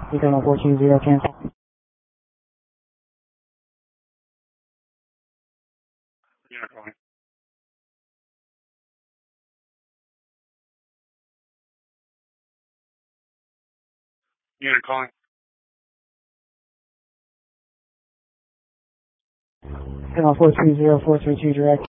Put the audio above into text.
Eagle 420, cancel. Unit calling. Unit calling. Eagle 430, 432 direct.